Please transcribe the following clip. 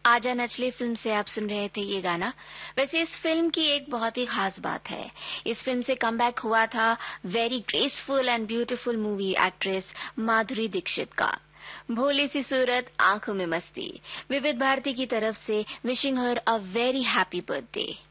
आजा नचले फिल्म से आप सुन रहे थे ये गाना। वैसे इस फिल्म की एक बहुत ही खास बात है। इस फिल्म से कमबैक हुआ था very graceful and beautiful movie actress Madhuri Dixit का। भोली सी सूरत, आंखों में मस्ती। विविध भारती की तरफ से wishing her a very happy birthday.